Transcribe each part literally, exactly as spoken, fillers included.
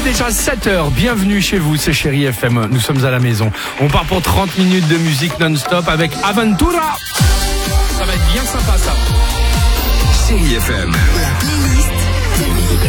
déjà sept heures, bienvenue chez vous, c'est Chérie F M, nous sommes à la maison. On part pour trente minutes de musique non-stop avec Aventura. Ça va être bien sympa ça. Chérie F M. La playlist de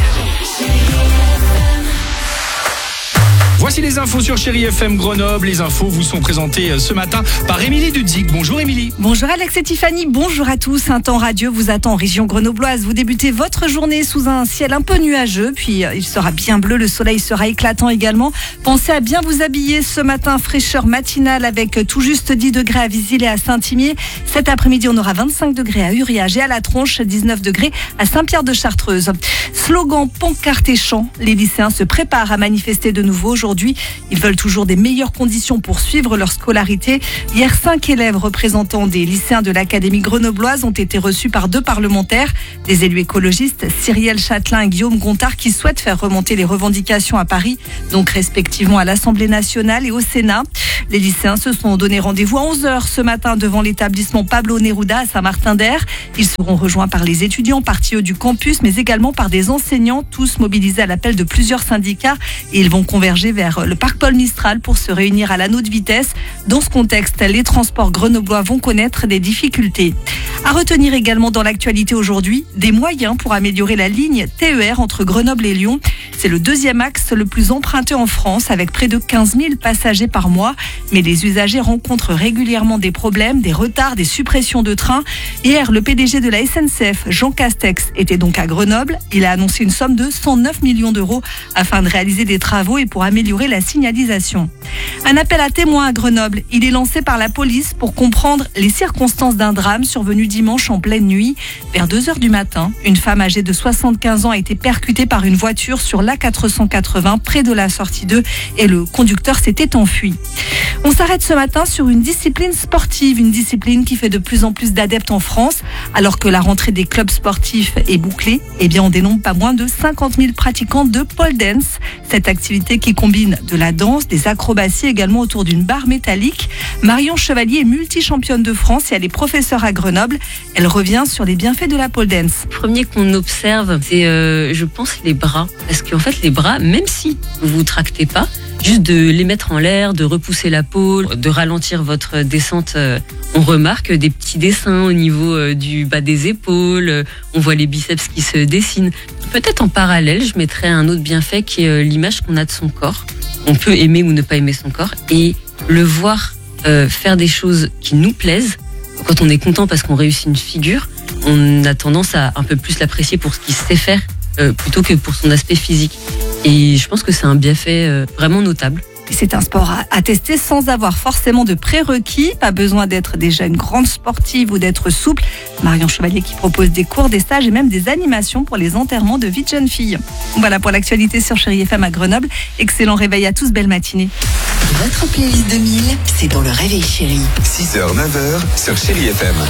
Voici les infos sur Chérie F M Grenoble. Les infos vous sont présentées ce matin par Émilie Dudzik. Bonjour Émilie. Bonjour Alex et Tiffany, bonjour à tous. Un temps radieux vous attend en région grenobloise. Vous débutez votre journée sous un ciel un peu nuageux, puis il sera bien bleu, le soleil sera éclatant également. Pensez à bien vous habiller ce matin, fraîcheur matinale avec tout juste dix degrés à Visil et à Saint-Imier. Cet après-midi, on aura vingt-cinq degrés à Uriage et à La Tronche, dix-neuf degrés à Saint-Pierre-de-Chartreuse. Slogan, pancarte et chant, les lycéens se préparent à manifester de nouveau aujourd'hui. Ils veulent toujours des meilleures conditions pour suivre leur scolarité. Hier, cinq élèves représentants des lycéens de l'Académie grenobloise ont été reçus par deux parlementaires, des élus écologistes, Cyrielle Châtelain et Guillaume Gontard, qui souhaitent faire remonter les revendications à Paris, donc respectivement à l'Assemblée nationale et au Sénat. Les lycéens se sont donné rendez-vous à onze heures ce matin devant l'établissement Pablo Neruda à Saint-Martin-d'Air. Ils seront rejoints par les étudiants partis du campus, mais également par des enseignants, tous mobilisés à l'appel de plusieurs syndicats. Et ils vont converger vers le parc Paul Mistral pour se réunir à l'anneau de vitesse. Dans ce contexte, les transports grenoblois vont connaître des difficultés. À retenir également dans l'actualité aujourd'hui, des moyens pour améliorer la ligne T E R entre Grenoble et Lyon. C'est le deuxième axe le plus emprunté en France avec près de quinze mille passagers par mois. Mais les usagers rencontrent régulièrement des problèmes, des retards, des suppressions de trains. Hier, le P D G de la S N C F, Jean Castex, était donc à Grenoble. Il a annoncé une somme de cent neuf millions d'euros afin de réaliser des travaux et pour améliorer la signalisation. Un appel à témoins à Grenoble. Il est lancé par la police pour comprendre les circonstances d'un drame survenu dimanche en pleine nuit. Vers deux heures du matin, une femme âgée de soixante-quinze ans a été percutée par une voiture sur l'A quatre cent quatre-vingts près de la sortie deux et le conducteur s'était enfui. On s'arrête ce matin sur une discipline sportive, une discipline qui fait de plus en plus d'adeptes en France. Alors que la rentrée des clubs sportifs est bouclée, eh bien on dénombre pas moins de cinquante mille pratiquants de pole dance. Cette activité qui combine de la danse, des acrobaties également autour d'une barre métallique. Marion Chevalier est multi-championne de France et elle est professeure à Grenoble. Elle revient sur les bienfaits de la pole dance. Le premier qu'on observe, c'est, euh, je pense, les bras. Parce qu'en fait, les bras, même si vous vous tractez pas, juste de les mettre en l'air, de repousser la pôle, de ralentir votre descente, euh, on remarque des petits dessins au niveau euh, du bas des épaules, euh, on voit les biceps qui se dessinent. Peut-être en parallèle, je mettrais un autre bienfait qui est euh, l'image qu'on a de son corps. On peut aimer ou ne pas aimer son corps et le voir euh, faire des choses qui nous plaisent. Quand on est content parce qu'on réussit une figure, on a tendance à un peu plus l'apprécier pour ce qu'il sait faire euh, plutôt que pour son aspect physique. Et je pense que c'est un bienfait euh, vraiment notable. C'est un sport à, à tester sans avoir forcément de prérequis. Pas besoin d'être déjà une grande sportive ou d'être souple. Marion Chevalier qui propose des cours, des stages et même des animations pour les enterrements de vie de jeunes filles. Voilà pour l'actualité sur Chérie F M à Grenoble. Excellent réveil à tous, belle matinée. Votre playlist deux mille, c'est dans le réveil chéri. six heures, neuf heures sur Chérie F M.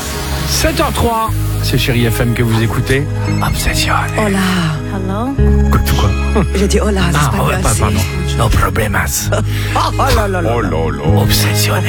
sept heures trois, c'est Chérie F M que vous écoutez. Obsession. Hola. Hello. Quoi, tout quoi? J'ai dit hola, Ah, c'est pas ouais, assez. pardon. No problemas. Oh là là là. Oh là là. Obsessionné.